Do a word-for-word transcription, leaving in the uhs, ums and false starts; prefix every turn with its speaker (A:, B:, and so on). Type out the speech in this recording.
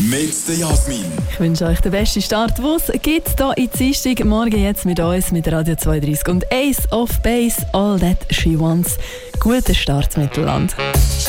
A: mit der Jasmin.
B: Ich wünsche euch den besten Start, den es gibt hier in Dienstag. Morgen jetzt mit uns, mit Radio zweiunddreißig und Ace of Base, All That She Wants. Guten Start, Mittelland.